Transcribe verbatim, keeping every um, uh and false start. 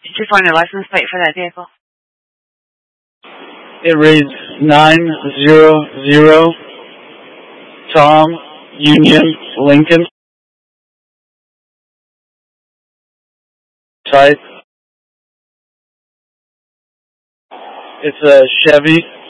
Did you find a license plate for that vehicle? It reads nine zero zero Tom Union Lincoln. Type. It's a Chevy.